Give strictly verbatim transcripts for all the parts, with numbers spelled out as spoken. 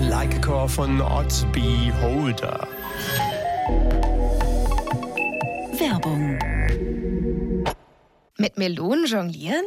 Like a Core von Odd Beholder. Werbung. Mit Melonen jonglieren?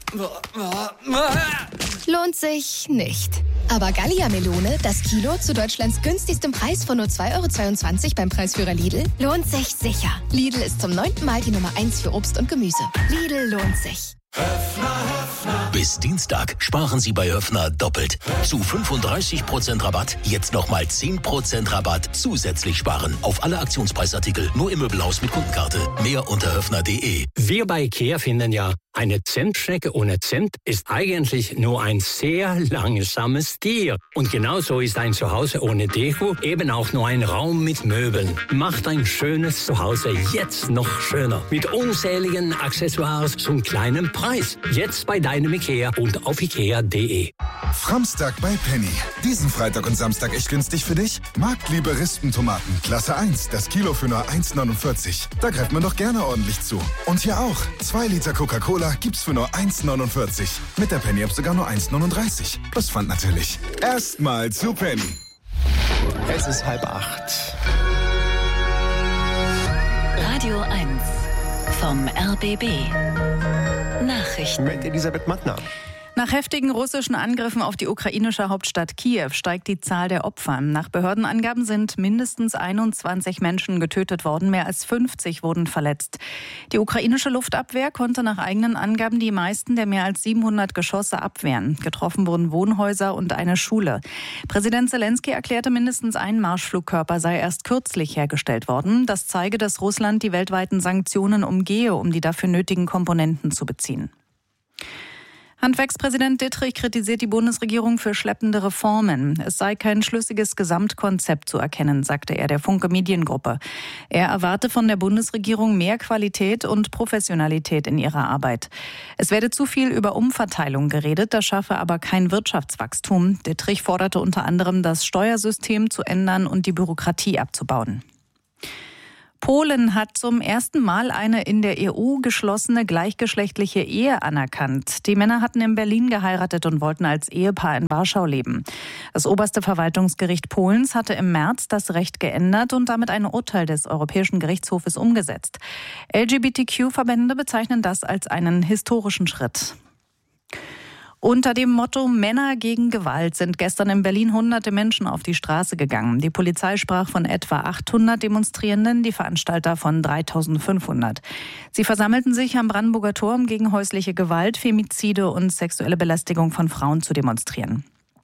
Lohnt sich nicht. Aber Gallia-Melone, das Kilo zu Deutschlands günstigstem Preis von nur zwei Euro zweiundzwanzig beim Preisführer Lidl, lohnt sich sicher. Lidl ist zum neunten Mal die Nummer eins für Obst und Gemüse. Lidl lohnt sich. Höfner, Höfner. Bis Dienstag sparen Sie bei Höfner doppelt. Zu fünfunddreißig Prozent Rabatt, jetzt nochmal zehn Prozent Rabatt zusätzlich sparen. Auf alle Aktionspreisartikel, nur im Möbelhaus mit Kundenkarte. Mehr unter höfner punkt de. Wir bei IKEA finden ja, eine Zentschnecke ohne Zimt ist eigentlich nur ein sehr langsames Tier. Und genauso ist ein Zuhause ohne Deko eben auch nur ein Raum mit Möbeln. Macht ein schönes Zuhause jetzt noch schöner. Mit unzähligen Accessoires zum kleinen Preis. Jetzt bei deinem IKEA und auf ikea punkt de. Framstag bei Penny. Diesen Freitag und Samstag echt günstig für dich? Marktliebe Rispentomaten, Klasse eins, das Kilo für nur eins neunundvierzig. Da greift man doch gerne ordentlich zu. Und hier auch. zwei Liter Coca-Cola gibt's für nur eins neunundvierzig. Mit der Penny-App sogar nur eins neununddreißig. Plus Pfand natürlich. Erstmal zu Penny. Es ist halb acht. Radio eins vom R B B. Nachrichten Mit Elisabeth Mattner. Nach heftigen russischen Angriffen auf die ukrainische Hauptstadt Kiew steigt die Zahl der Opfer. Nach Behördenangaben sind mindestens einundzwanzig Menschen getötet worden, mehr als fünfzig wurden verletzt. Die ukrainische Luftabwehr konnte nach eigenen Angaben die meisten der mehr als siebenhundert Geschosse abwehren. Getroffen wurden Wohnhäuser und eine Schule. Präsident Zelensky erklärte, mindestens ein Marschflugkörper sei erst kürzlich hergestellt worden. Das zeige, dass Russland die weltweiten Sanktionen umgehe, um die dafür nötigen Komponenten zu beziehen. Handwerkspräsident Dittrich kritisiert die Bundesregierung für schleppende Reformen. Es sei kein schlüssiges Gesamtkonzept zu erkennen, sagte er der Funke Mediengruppe. Er erwarte von der Bundesregierung mehr Qualität und Professionalität in ihrer Arbeit. Es werde zu viel über Umverteilung geredet, das schaffe aber kein Wirtschaftswachstum. Dittrich forderte unter anderem, das Steuersystem zu ändern und die Bürokratie abzubauen. Polen hat zum ersten Mal eine in der E U geschlossene gleichgeschlechtliche Ehe anerkannt. Die Männer hatten in Berlin geheiratet und wollten als Ehepaar in Warschau leben. Das oberste Verwaltungsgericht Polens hatte im März das Recht geändert und damit ein Urteil des Europäischen Gerichtshofes umgesetzt. L G B T Q-Verbände bezeichnen das als einen historischen Schritt. Unter dem Motto Männer gegen Gewalt sind gestern in Berlin hunderte Menschen auf die Straße gegangen. Die Polizei sprach von etwa achthundert Demonstrierenden, die Veranstalter von dreitausendfünfhundert. Sie versammelten sich am Brandenburger Tor, um gegen häusliche Gewalt, Femizide und sexuelle Belästigung von Frauen zu demonstrieren.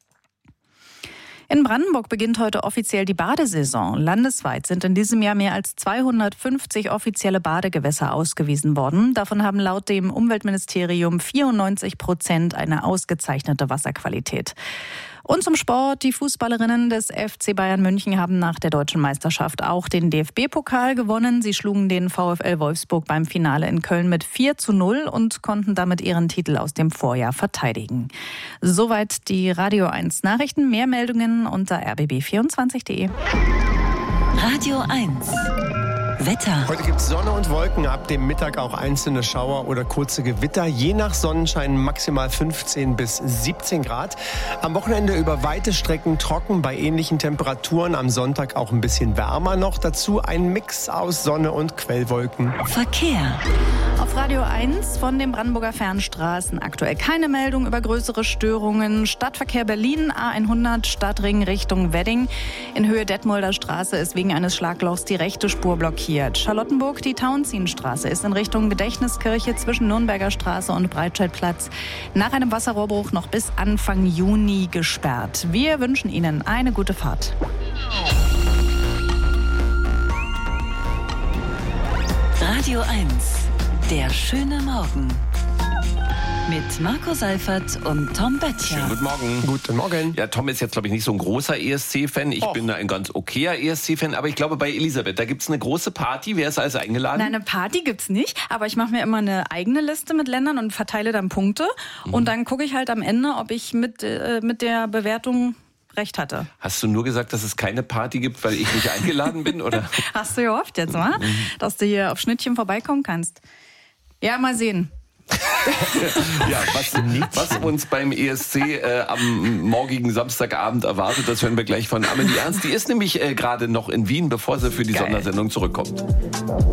In Brandenburg beginnt heute offiziell die Badesaison. Landesweit sind in diesem Jahr mehr als zweihundertfünfzig offizielle Badegewässer ausgewiesen worden. Davon haben laut dem Umweltministerium vierundneunzig Prozent eine ausgezeichnete Wasserqualität. Und zum Sport. Die Fußballerinnen des F C Bayern München haben nach der deutschen Meisterschaft auch den D F B-Pokal gewonnen. Sie schlugen den VfL Wolfsburg beim Finale in Köln mit vier zu null und konnten damit ihren Titel aus dem Vorjahr verteidigen. Soweit die Radio eins Nachrichten. Mehr Meldungen unter r b b vierundzwanzig punkt de. Radio eins Wetter. Heute gibt es Sonne und Wolken, ab dem Mittag auch einzelne Schauer oder kurze Gewitter. Je nach Sonnenschein maximal fünfzehn bis siebzehn Grad. Am Wochenende über weite Strecken trocken bei ähnlichen Temperaturen. Am Sonntag auch ein bisschen wärmer noch. Dazu ein Mix aus Sonne und Quellwolken. Verkehr. Auf Radio eins von den Brandenburger Fernstraßen aktuell keine Meldung über größere Störungen. Stadtverkehr Berlin, A hundert, Stadtring Richtung Wedding. In Höhe Detmolder Straße ist wegen eines Schlaglochs die rechte Spur blockiert. Charlottenburg, die Tauentzienstraße ist in Richtung Gedächtniskirche zwischen Nürnberger Straße und Breitscheidplatz nach einem Wasserrohrbruch noch bis Anfang Juni gesperrt. Wir wünschen Ihnen eine gute Fahrt. Radio eins, der schöne Morgen. Mit Marco Seifert und Tom Böttcher. Schönen guten Morgen. Guten Morgen. Ja, Tom ist jetzt, glaube ich, nicht so ein großer E S C-Fan. Ich Och. bin ein ganz okayer E S C-Fan. Aber ich glaube, bei Elisabeth, da gibt es eine große Party. Wer ist alles eingeladen? Nein, eine Party gibt's nicht, aber ich mache mir immer eine eigene Liste mit Ländern und verteile dann Punkte. Mhm. Und dann gucke ich halt am Ende, ob ich mit, äh, mit der Bewertung recht hatte. Hast du nur gesagt, dass es keine Party gibt, weil ich nicht eingeladen bin? Oder? Hast du gehofft jetzt mal, dass du hier auf Schnittchen vorbeikommen kannst? Ja, mal sehen. Ja, was, was uns beim E S C äh, am morgigen Samstagabend erwartet, das hören wir gleich von Amelie Ernst. Die ist nämlich äh, gerade noch in Wien, bevor sie für die Geil. Sondersendung zurückkommt.